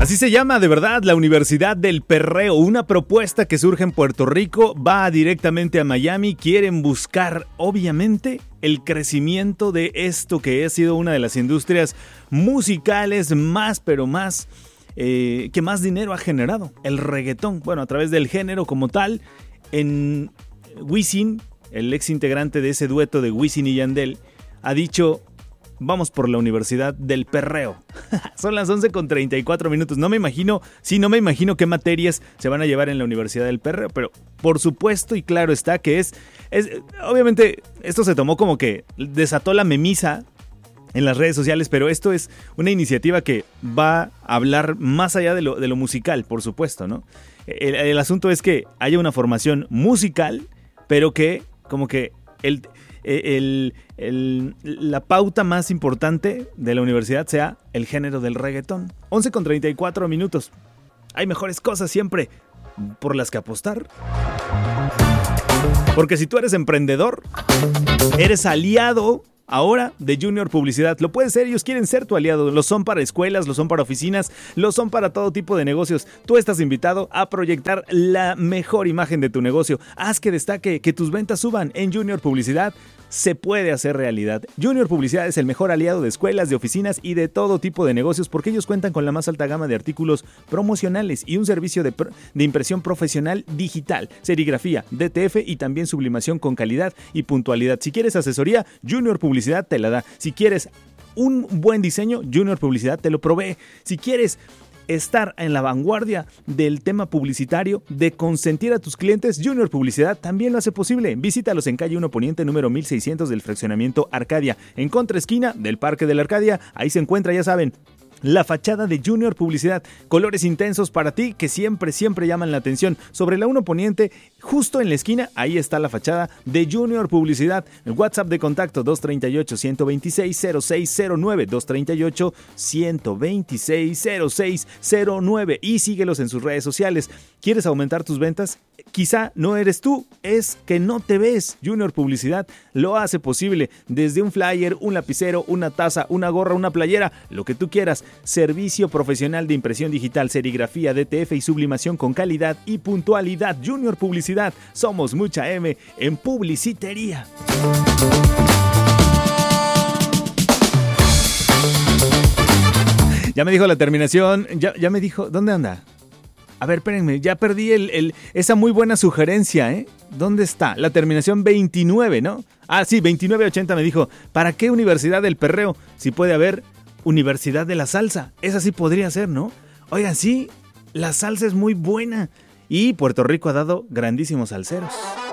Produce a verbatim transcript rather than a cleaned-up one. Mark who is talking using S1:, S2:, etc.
S1: Así se llama de verdad la Universidad del Perreo, una propuesta que surge en Puerto Rico, va directamente a Miami, quieren buscar obviamente el crecimiento de esto que ha sido una de las industrias musicales más pero más eh, que más dinero ha generado, el reggaetón, bueno, a través del género como tal. En Wisin, el ex integrante de ese dueto de Wisin y Yandel, ha dicho: vamos por la Universidad del Perreo. Son las once con treinta y cuatro minutos. No me imagino, sí, no me imagino qué materias se van a llevar en la Universidad del Perreo, pero por supuesto y claro está que es, es obviamente esto se tomó como que desató la memisa en las redes sociales, pero esto es una iniciativa que va a hablar más allá de lo, de lo musical, por supuesto, ¿no? El, el asunto es que haya una formación musical, pero que como que el... El, el, la pauta más importante de la universidad sea el género del reggaetón. once con treinta y cuatro minutos. Hay mejores cosas siempre por las que apostar. Porque si tú eres emprendedor, eres aliado ahora de Junior Publicidad. Lo puedes ser, ellos quieren ser tu aliado. Lo son para escuelas, lo son para oficinas, lo son para todo tipo de negocios. Tú estás invitado a proyectar la mejor imagen de tu negocio. Haz que destaque, que tus ventas suban. En Junior Publicidad se puede hacer realidad. Junior Publicidad es el mejor aliado de escuelas, de oficinas y de todo tipo de negocios porque ellos cuentan con la más alta gama de artículos promocionales y un servicio de, pro- de impresión profesional digital, serigrafía, D T F y también sublimación con calidad y puntualidad. Si quieres asesoría, Junior Publicidad te la da. Si quieres un buen diseño, Junior Publicidad te lo provee. Si quieres estar en la vanguardia del tema publicitario, de consentir a tus clientes, Junior Publicidad también lo hace posible. Visítalos en calle uno Poniente, número mil seiscientos del fraccionamiento Arcadia, en contraesquina del Parque de la Arcadia. Ahí se encuentra, ya saben, la fachada de Junior Publicidad. Colores intensos para ti que siempre, siempre llaman la atención. Sobre la uno Poniente, justo en la esquina, ahí está la fachada de Junior Publicidad. El WhatsApp de contacto dos treinta y ocho, ciento veintiséis, cero seis cero nueve, dos treinta y ocho, ciento veintiséis, cero seis cero nueve y síguelos en sus redes sociales. ¿Quieres aumentar tus ventas? Quizá no eres tú, es que no te ves. Junior Publicidad lo hace posible. Desde un flyer, un lapicero, una taza, una gorra, una playera, lo que tú quieras. Servicio profesional de impresión digital, serigrafía, D T F y sublimación con calidad y puntualidad. Junior Publicidad, somos mucha M en publicitería. Ya me dijo la terminación, ya, ya me dijo, ¿dónde anda? A ver, espérenme, ya perdí el, el, esa muy buena sugerencia, ¿eh? ¿Dónde está? La terminación veintinueve, ¿no? Ah, sí, veintinueve ochenta me dijo, ¿para qué Universidad del Perreo? Si puede haber Universidad de la Salsa. Esa sí podría ser, ¿no? Oigan, sí, la salsa es muy buena. Y Puerto Rico ha dado grandísimos salseros.